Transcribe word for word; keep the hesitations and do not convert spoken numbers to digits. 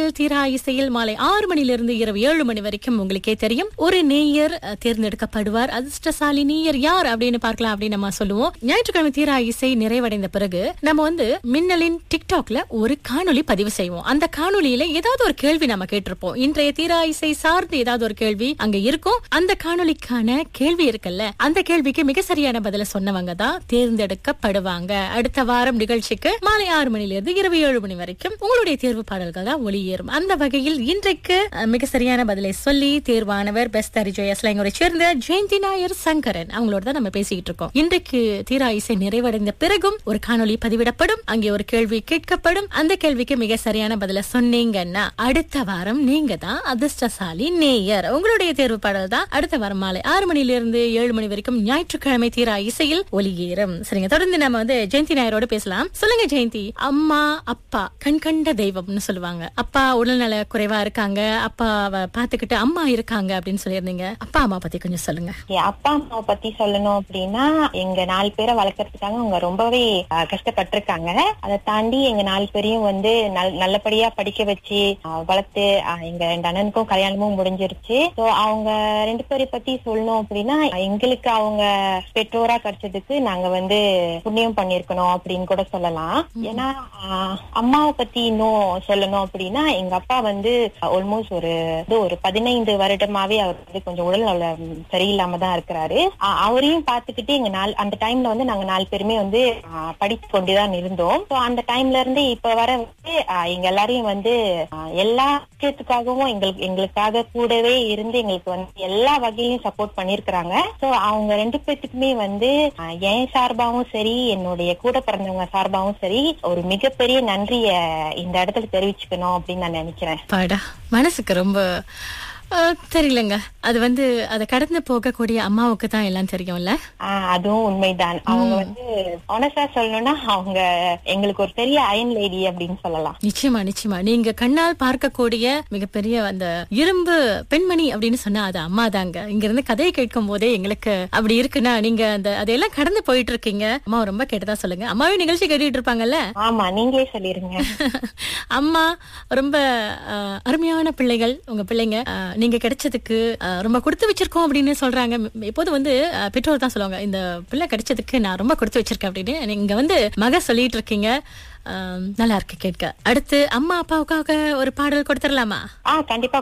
நிகழ்ச்சியில் தீரா இசையில் மாலை ஆறு மணிலிருந்து இரவு ஏழு மணி வரைக்கும் உங்களுக்கே தெரியும் ஒரு நேயர் அஹ், தேர்ந்தெடுக்கப்படுவார். அதிர்ஷ்டசாலி நேயர் யார் அப்படின்னு பார்க்கலாம் அப்படின்னு நம்ம சொல்லுவோம். ஞாயிற்றுக்கிழமை தீரா இசை நிறைவடைந்த பிறகு நம்ம வந்து மின்னலின் டிக்டாக்ல ஒரு காணொளி பதிவு செய்வோம். அந்த காணொளியில ஏதாவது ஒரு கேள்வி நம்ம கேட்டிருப்போம். இன்றைய தீரா இசை சார்ந்து ஏதாவது ஒரு கேள்வி அங்க இருக்கும். அந்த காணொளிக்கான கேள்வி இருக்குல்ல, அந்த கேள்விக்கு மிக சரியான பதில சொன்னவங்க தான் தேர்ந்தெடுக்கப்படுவாங்க. அடுத்த வாரம் நிகழ்ச்சிக்கு மாலை ஆறு மணிலிருந்து இரவு ஏழு மணி வரைக்கும் உங்களுடைய தேர்வு பாடல்கள் தான் ஒளியேறும். அந்த வகையில் இன்றைக்கு அஹ், மிக சரியான பதிலை சொல்லி தேர்வானவர் பெஸ்ட் அரிஜோயா ஸ்லாங்கரை சேர்ந்த ஜெயந்தி நாயர் சங்கரன் அவங்களோட தான் நம்ம பேசிக்கிட்டு இருக்கோம். இன்றைக்கு தீரா இசை நிறைவடைந்த பிறகும் ஒரு காணொளி பதிவிடப்படும். அங்கே ஒரு கேள்வி கேட்கப்படும். அந்த கேள்விக்கு மிக சரியான பதில சொன்னீங்கன்னா அடுத்த வாரம் நீங்க தான் அதிர்ஷ்டசாலி நேயர். உங்களுடைய தேர்வு பாடல் தான் அடுத்த வாரம் மாலை ஆறு மணிலிருந்து ஏழு மணி வரைக்கும் ஞாயிற்றுக்கிழமை தீரா இசையில் ஒளியேறும். சரிங்க, தொடர்ந்து நம்ம வந்து ஜெயந்தி நாயரோட பேசலாம். சொல்லுங்க ஜெயந்தி, அம்மா அப்பா கண்கண்ட தெய்வம்னு சொல்லுவாங்க. அப்பா உடல்நல குறைவா இருக்காங்க, அப்பாவை பாத்துக்கிட்டு அம்மா இருக்காங்க அப்படின்னு சொல்லியிருந்தீங்க. அப்பா அம்மா பத்தி கொஞ்சம் சொல்லுங்க. என் அப்பா அம்மாவை பத்தி சொல்லணும் அப்படின்னா, எங்க நாலு பேரை வளர்க்கறதுக்காக அவங்க ரொம்பவே அஹ், கஷ்டப்பட்டிருக்காங்க. அதை தாண்டி எங்க நாலு பேரையும் வந்து நல்- நல்லபடியா படிக்க வச்சு அஹ், வளர்த்து அஹ், எங்க ரெண்டு அண்ணனுக்கும் கல்யாணமும் முடிஞ்சிருச்சு. சோ அவங்க ரெண்டு பேரை பத்தி சொல்லணும் அப்படின்னா, எங்களுக்கு அவங்க பெற்றோரா கிடைச்சதுக்கு நாங்க வந்து புண்ணியம் பண்ணிருக்கணும் அப்படின்னு கூட சொல்லலாம். ஏன்னா அஹ், அம்மாவை பத்தி இன்னும் சொல்லணும் அப்படின்னா, எங்க அப்பா வந்து ஆல்மோஸ்ட் ஒரு ஒரு பதினைந்து வருடமாவே அவர் வந்து கொஞ்சம் உடல் நலம் சரியில்லாம தான் இருக்கிறாரு. அஹ் அவரையும் பார்த்துக்கிட்டு எங்க நாள் அந்த டைம்ல வந்து நாங்க நாலு பேருமே வந்து அஹ், படித்து கொண்டுதான் இருந்தோம். So, அந்த டைம்ல இருந்து இப்ப வர வந்து அஹ், எங்க எல்லாரையும் வந்து அஹ், எல்லா விஷயத்துக்காகவும் எங்களுக்கு எங்களுக்காக கூடவே இருந்து எங்களுக்கு வந்து எல்லா வகையிலும் சப்போர்ட் பண்ணிருக்கிறாங்க. சோ அவங்க ரெண்டு பேத்துக்குமே வந்து அஹ், என் சார்பாவும் சரி, என்னுடைய கூட பிறந்தவங்க சார்பாவும் சரி, ஒரு மிகப்பெரிய நன்றிய இந்த இடத்துல தெரிவிச்சுக்கணும் அப்படின்னு நான் நினைக்கிறேன். பாடா மனசுக்கு ரொம்ப அஹ், தெரியலங்க. அது வந்து அதை கடந்து போகக்கூடிய அம்மாவுக்கு தான் எல்லாம் தெரியும்ல. ஆஹ் அதுவும் உண்மைதான். அவங்க வந்து ஆனஸ்டா சொல்லணும்னா அவங்க எங்களுக்கு ஒரு பெரிய அயன் லேடி அப்படின்னு சொல்லலாம். நிச்சயமா நிச்சயமா நீங்க கண்ணால் பார்க்கக்கூடிய மிகப்பெரிய அந்த இரும்பு பெண்மணி அப்படின்னு சொன்னா அது அம்மா தாங்க. இங்க இருந்து கதையை கேட்கும் போதே எங்களுக்கு அப்படி இருக்குன்னா, நீங்க அந்த அதையெல்லாம் கடந்து போயிட்டு இருக்கீங்க. அம்மா ரொம்ப கேட்டதா சொல்லுங்க. அம்மாவே நிகழ்ச்சி கேட்டுட்டு இருப்பாங்கல்ல. ஆமா, நீங்களே சொல்லிருங்க. அம்மா ரொம்ப அஹ், அருமையான பிள்ளைகள் உங்க பிள்ளைங்க. அஹ், நீங்க கிடைச்சதுக்கு அஹ், ரொம்ப கொடுத்து வச்சிருக்கோம் அப்படின்னு சொல்றாங்க. எப்போது வந்து அஹ், பெற்றோர் தான் சொல்லுவாங்க, இந்த பிள்ளை கிடைச்சதுக்கு நான் ரொம்ப கொடுத்து வச்சிருக்கேன் அப்படின்னு. நீங்க வந்து மக சொல்லிட்டு இருக்கீங்க. அஹ், நல்லா இருக்கு கேட்க. அடுத்து அம்மா அப்பாவுக்காக ஒரு பாடல் கொடுத்துடலாமா? ஆஹ் கண்டிப்பா